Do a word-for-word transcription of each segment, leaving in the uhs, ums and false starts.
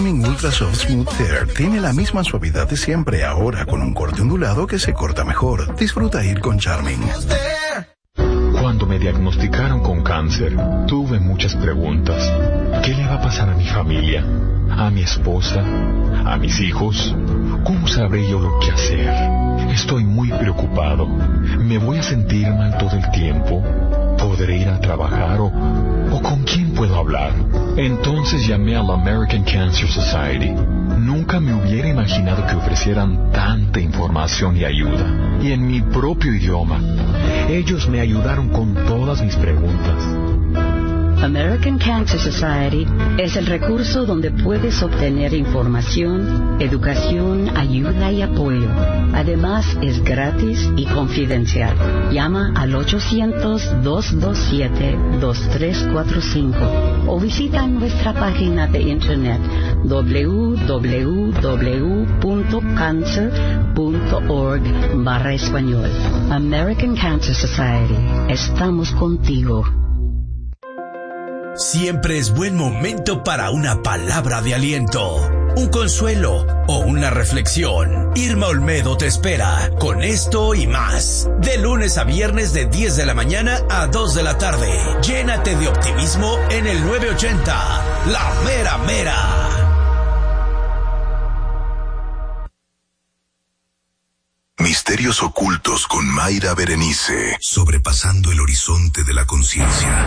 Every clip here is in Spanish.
Charming Ultra Soft Smooth Hair tiene la misma suavidad de siempre, ahora con un corte ondulado que se corta mejor. Disfruta ir con Charming. Cuando me diagnosticaron con cáncer, tuve muchas preguntas. ¿Qué le va a pasar a mi familia? ¿A mi esposa? ¿A mis hijos? ¿Cómo sabré yo lo que hacer? Estoy muy preocupado. ¿Me voy a sentir mal todo el tiempo? ¿Podré ir a trabajar o, o con quién puedo hablar? Entonces llamé a la American Cancer Society. Nunca me hubiera imaginado que ofrecieran tanta información y ayuda, y en mi propio idioma. Ellos me ayudaron con todas mis preguntas. American Cancer Society es el recurso donde puedes obtener información, educación, ayuda y apoyo. Además, es gratis y confidencial. Llama al ocho cero cero, dos dos siete, dos tres cuatro cinco o visita nuestra página de internet doble u doble u doble u punto cancer punto org barra español. American Cancer Society. Estamos contigo. Siempre es buen momento para una palabra de aliento, un consuelo o una reflexión. Irma Olmedo te espera con esto y más. De lunes a viernes de diez de la mañana a dos de la tarde. Llénate de optimismo en el nueve ochenta. La mera mera. Misterios ocultos con Mayra Berenice. Sobrepasando el horizonte de la conciencia.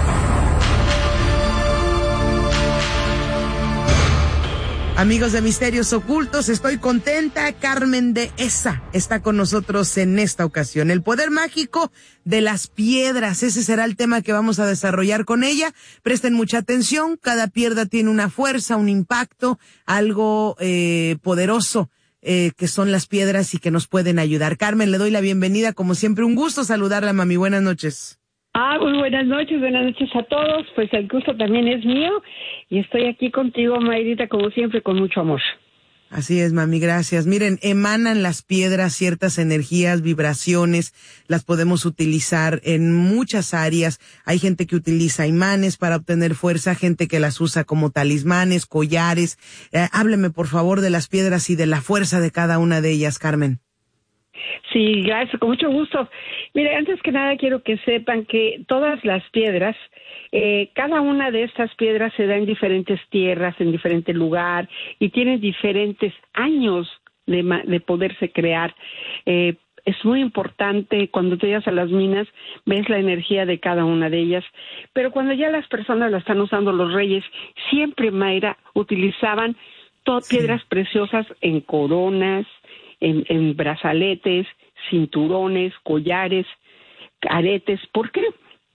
Amigos de Misterios Ocultos, estoy contenta. Carmen Dehesa está con nosotros en esta ocasión. El poder mágico de las piedras, ese será el tema que vamos a desarrollar con ella. Presten mucha atención, cada piedra tiene una fuerza, un impacto, algo eh, poderoso eh, que son las piedras y que nos pueden ayudar. Carmen, le doy la bienvenida, como siempre, un gusto saludarla, mami. Buenas noches. Ah, muy buenas noches, buenas noches a todos. Pues el gusto también es mío y estoy aquí contigo, Mayrita, como siempre, con mucho amor. Así es, mami, gracias. Miren, emanan las piedras ciertas energías, vibraciones, las podemos utilizar en muchas áreas. Hay gente que utiliza imanes para obtener fuerza, gente que las usa como talismanes, collares. Eh, hábleme, por favor, de las piedras y de la fuerza de cada una de ellas, Carmen. Sí, gracias, con mucho gusto. Mire, antes que nada quiero que sepan que todas las piedras, eh, cada una de estas piedras se da en diferentes tierras, en diferente lugar, y tienen diferentes años de, de poderse crear. Eh, es muy importante cuando te llegas a las minas, ves la energía de cada una de ellas, pero cuando ya las personas la están usando, los reyes, siempre, Mayra, utilizaban todas sí. piedras preciosas en coronas, En, en brazaletes, cinturones, collares, aretes. ¿Por qué?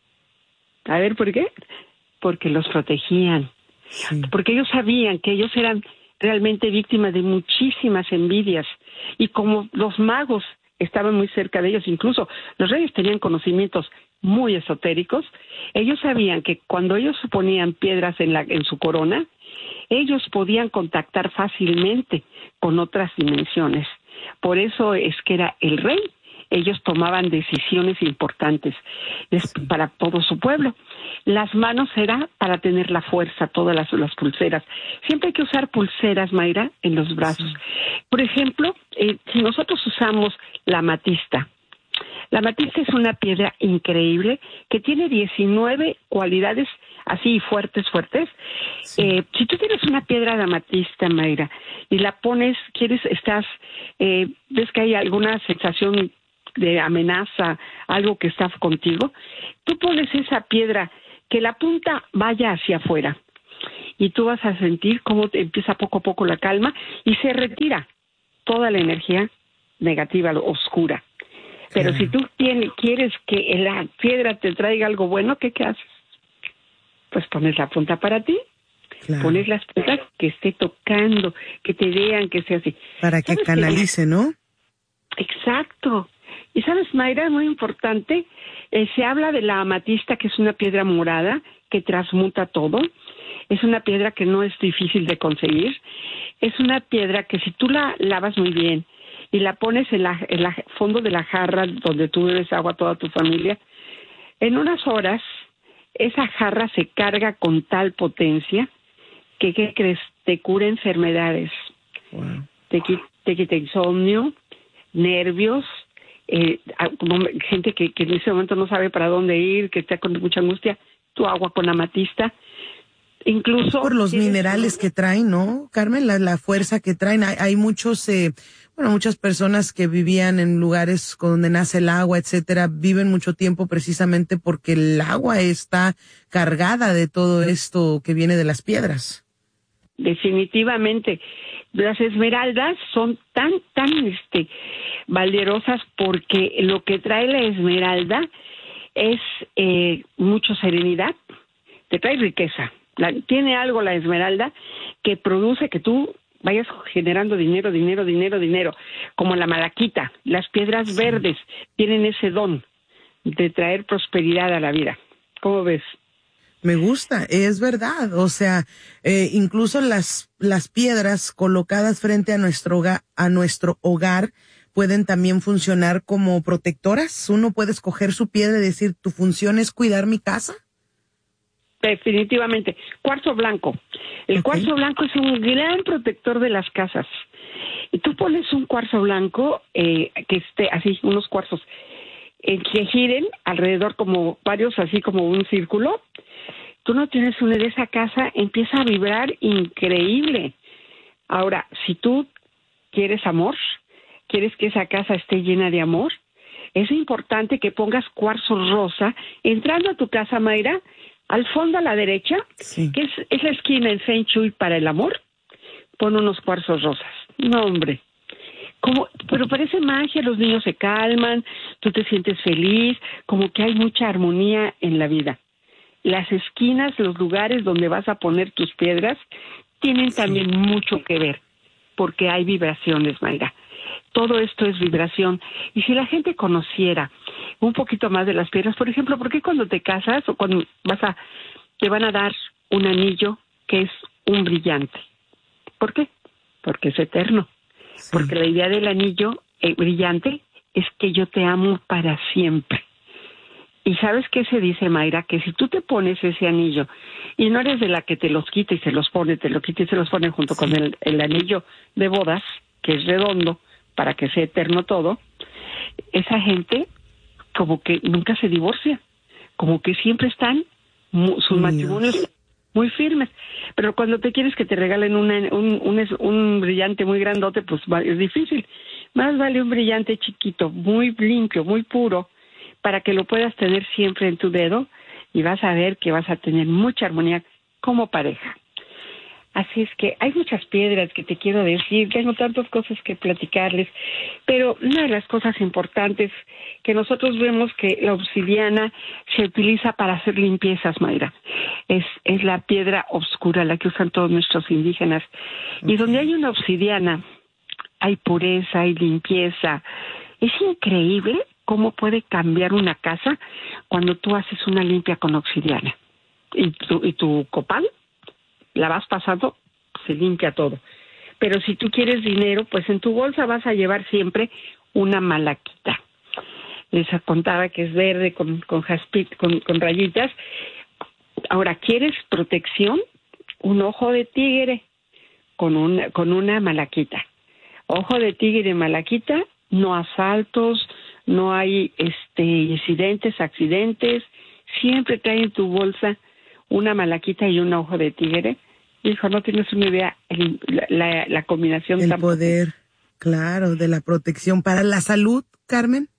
A ver, ¿por qué? Porque los protegían. Sí. Porque ellos sabían que ellos eran realmente víctimas de muchísimas envidias. Y como los magos estaban muy cerca de ellos, incluso los reyes tenían conocimientos muy esotéricos, ellos sabían que cuando ellos ponían piedras en, la, en su corona, ellos podían contactar fácilmente con otras dimensiones. Por eso es que era el rey. Ellos tomaban decisiones importantes para todo su pueblo. Las manos era para tener la fuerza, todas las, las pulseras. Siempre hay que usar pulseras, Mayra, en los brazos. Sí. Por ejemplo, eh, si nosotros usamos la amatista, la amatista es una piedra increíble que tiene diecinueve cualidades así fuertes, fuertes. Sí. Eh, si tú tienes una piedra de amatista, Mayra, y la pones, quieres, estás, eh, ves que hay alguna sensación de amenaza, algo que está contigo, tú pones esa piedra, que la punta vaya hacia afuera, y tú vas a sentir cómo te empieza poco a poco la calma, y se retira toda la energía negativa, oscura. Pero si tú tienes, quieres que la piedra te traiga algo bueno, ¿qué, qué haces? Pues pones la punta para ti, claro. Pones las puntas que esté tocando, que te vean, que sea así. Para que canalice, ¿no? Exacto. Y sabes, Mayra, es muy importante, eh, se habla de la amatista, que es una piedra morada, que transmuta todo. Es una piedra que no es difícil de conseguir. Es una piedra que si tú la lavas muy bien y la pones en la, en la fondo de la jarra donde tú bebes agua a toda tu familia, en unas horas esa jarra se carga con tal potencia que, ¿qué crees? te cura enfermedades, Wow. te, qui- te quita insomnio, nervios, eh, como gente que, que en ese momento no sabe para dónde ir, que está con mucha angustia, tu agua con amatista. Incluso Por los tienes- minerales que traen, ¿no, Carmen? La, la fuerza que traen. Hay, hay muchos, eh, bueno, muchas personas que vivían en lugares donde nace el agua, etcétera, viven mucho tiempo precisamente porque el agua está cargada de todo esto que viene de las piedras. Definitivamente. Las esmeraldas son tan, tan este, valiosas porque lo que trae la esmeralda es eh, mucha serenidad, te trae riqueza. La, tiene algo la esmeralda que produce que tú vayas generando dinero, dinero, dinero, dinero, como la malaquita. Las piedras verdes tienen ese don de traer prosperidad a la vida. ¿Cómo ves? Me gusta, es verdad. O sea, eh, incluso las, las piedras colocadas frente a nuestro hogar, a nuestro hogar pueden también funcionar como protectoras. Uno puede escoger su piedra y decir, tu función es cuidar mi casa. Definitivamente. Cuarzo blanco. El Ok. cuarzo blanco es un gran protector de las casas. Y tú pones un cuarzo blanco, eh, que esté así, unos cuarzos, eh, que giren alrededor como varios, así como un círculo. Tú no tienes una de esa casa, empieza a vibrar increíble. Ahora, si tú quieres amor, quieres que esa casa esté llena de amor, es importante que pongas cuarzo rosa entrando a tu casa, Mayra, al fondo a la derecha, Sí. que es, es la esquina en Feng Shui para el amor. Pon unos cuarzos rosas. No, hombre. Como, pero parece magia, los niños se calman, tú te sientes feliz, como que hay mucha armonía en la vida. Las esquinas, los lugares donde vas a poner tus piedras, tienen también mucho que ver, porque hay vibraciones, Mayra. Todo esto es vibración. Y si la gente conociera un poquito más de las piedras, por ejemplo, ¿por qué cuando te casas o cuando vas a, te van a dar un anillo que es un brillante? ¿Por qué? Porque es eterno. Sí. Porque la idea del anillo eh, brillante es que yo te amo para siempre. Y ¿sabes qué se dice, Mayra? Que si tú te pones ese anillo y no eres de la que te los quita y se los pone, te lo quita y se los pone junto sí. con el, el anillo de bodas, que es redondo, para que sea eterno todo, esa gente como que nunca se divorcia, como que siempre están mu- sus Dios. matrimonios muy firmes. Pero cuando te quieres que te regalen una, un, un, un brillante muy grandote, pues es difícil. Más vale un brillante chiquito, muy limpio, muy puro, para que lo puedas tener siempre en tu dedo y vas a ver que vas a tener mucha armonía como pareja. Así es que hay muchas piedras que te quiero decir, tengo tantas cosas que platicarles, pero una de las cosas importantes que nosotros vemos que la obsidiana se utiliza para hacer limpiezas, Mayra, es, es la piedra oscura, la que usan todos nuestros indígenas. Okay. Y donde hay una obsidiana, hay pureza, hay limpieza. Es increíble cómo puede cambiar una casa cuando tú haces una limpia con obsidiana. Y tu, y tu copal la vas pasando, se limpia todo. Pero si tú quieres dinero, pues en tu bolsa vas a llevar siempre una malaquita. Les contaba que es verde con, con jaspit, con, con rayitas. Ahora, ¿quieres protección? Un ojo de tigre con una, con una malaquita. Ojo de tigre y malaquita, no asaltos, no hay este incidentes, accidentes. Siempre trae en tu bolsa una malaquita y un ojo de tigre. Hijo, no tienes una idea, el, la, la, la combinación. El tan poder, potente. Claro, de la protección. ¿Para la salud, Carmen?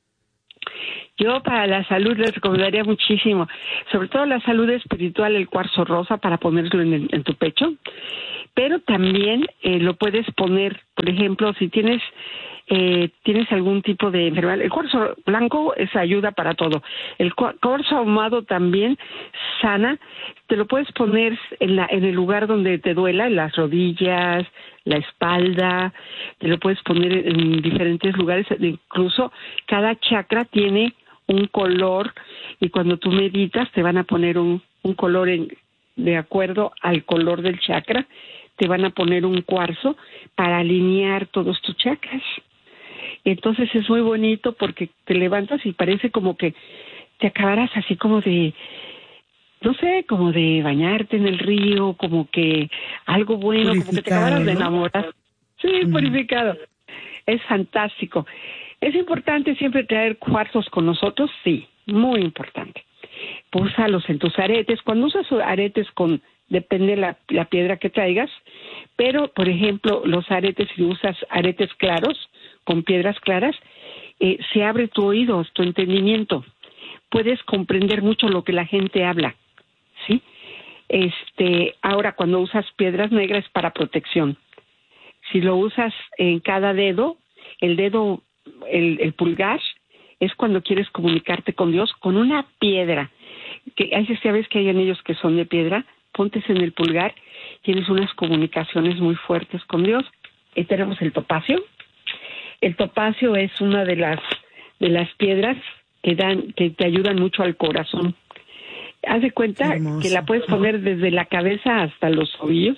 Yo para la salud les recomendaría muchísimo, sobre todo la salud espiritual, el cuarzo rosa para ponerlo en, el, en tu pecho, pero también eh, lo puedes poner, por ejemplo, si tienes eh, tienes algún tipo de enfermedad. El cuarzo blanco es ayuda para todo. El cuarzo ahumado también sana. Te lo puedes poner en, la, en el lugar donde te duela, en las rodillas, la espalda. Te lo puedes poner en diferentes lugares. Incluso cada chakra tiene un color y cuando tú meditas te van a poner un, un color en, de acuerdo al color del chakra. Te van a poner un cuarzo para alinear todos tus chakras. Entonces es muy bonito porque te levantas y parece como que te acabaras así como de no sé, como de bañarte en el río, como que algo bueno, como que te acabaras de enamorar. Sí, mm. purificado. Es fantástico. ¿Es importante siempre traer cuarzos con nosotros? Sí, muy importante. Úsalos en tus aretes. Cuando usas aretes con, depende la, la piedra que traigas, pero, por ejemplo, los aretes, si usas aretes claros, con piedras claras, eh, se abre tu oído, tu entendimiento. Puedes comprender mucho lo que la gente habla, ¿sí? Este, ahora, cuando usas piedras negras para protección. Si lo usas en cada dedo, el dedo, el, el pulgar, es cuando quieres comunicarte con Dios con una piedra. Que hay, sabes que hay anillos que son de piedra, pontes en el pulgar, tienes unas comunicaciones muy fuertes con Dios. Y tenemos el topacio. El topacio es una de las de las piedras que dan, que te ayudan mucho al corazón. Haz de cuenta que la puedes poner desde la cabeza hasta los oídos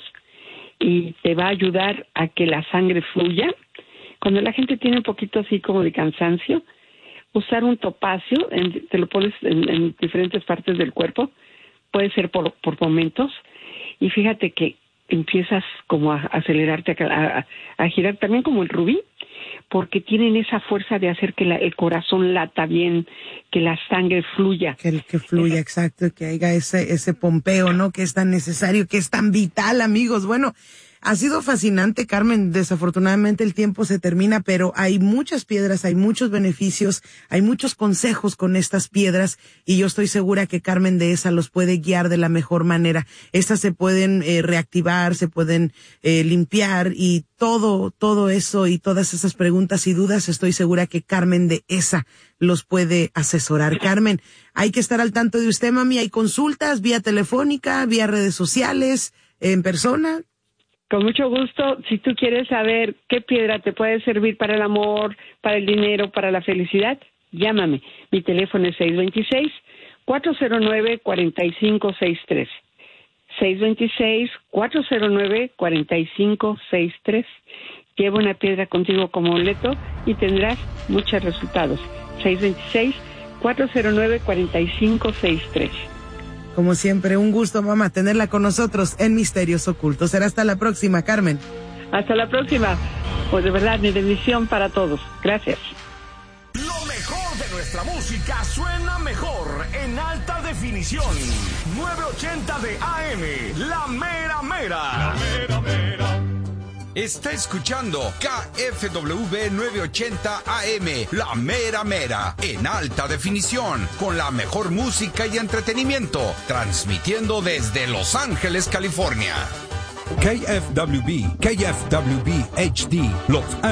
y te va a ayudar a que la sangre fluya. Cuando la gente tiene un poquito así como de cansancio, usar un topacio, en, te lo pones en, en diferentes partes del cuerpo, puede ser por, por momentos, y fíjate que empiezas como a, a acelerarte, a, a, a girar también como el rubí, porque tienen esa fuerza de hacer que la, el corazón lata bien, que la sangre fluya. Que, que fluya, exacto, que haya ese, ese pompeo, ¿no? Que es tan necesario, que es tan vital, amigos. Bueno, ha sido fascinante, Carmen. Desafortunadamente el tiempo se termina, pero hay muchas piedras, hay muchos beneficios, hay muchos consejos con estas piedras, y yo estoy segura que Carmen Dehesa los puede guiar de la mejor manera. Estas se pueden eh, reactivar, se pueden eh, limpiar, y todo, todo eso y todas esas preguntas y dudas, estoy segura que Carmen Dehesa los puede asesorar. Carmen, hay que estar al tanto de usted, mami. Hay consultas vía telefónica, vía redes sociales, en persona. Con mucho gusto. Si tú quieres saber qué piedra te puede servir para el amor, para el dinero, para la felicidad, llámame. Mi teléfono es seis dos seis, cuatro cero nueve, cuatro cinco seis tres. seis dos seis, cuatro cero nueve, cuatro cinco seis tres. Lleva una piedra contigo como amuleto y tendrás muchos resultados. seis dos seis, cuatro cero nueve, cuatro cinco seis tres. Como siempre, un gusto, mamá, tenerla con nosotros en Misterios Ocultos. Será hasta la próxima, Carmen. Hasta la próxima. Pues de verdad, mi bendición para todos. Gracias. Lo mejor de nuestra música suena mejor en alta definición. novecientos ochenta de A M, La Mera Mera. La Mera Mera. Está escuchando K F W novecientos ochenta A M, La Mera Mera, en alta definición, con la mejor música y entretenimiento, transmitiendo desde Los Ángeles, California. K F W B, K F W B H D, Los Ángeles.